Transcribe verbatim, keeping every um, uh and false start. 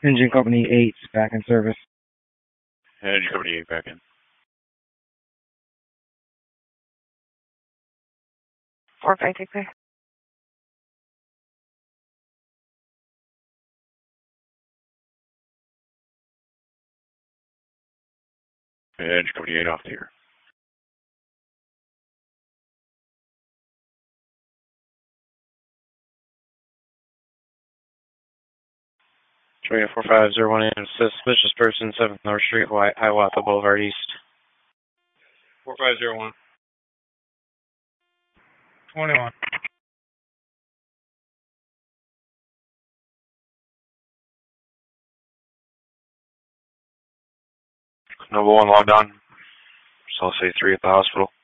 Engine Company eight, back in service. Engine Company eight, back in. four five, take clear. Engine Company eight, off the air. Julia four five zero one eight, suspicious person, seventh North Street, Hiawatha Boulevard East. four five zero one. twenty-one. Number one, logged on. Cell C three at the hospital.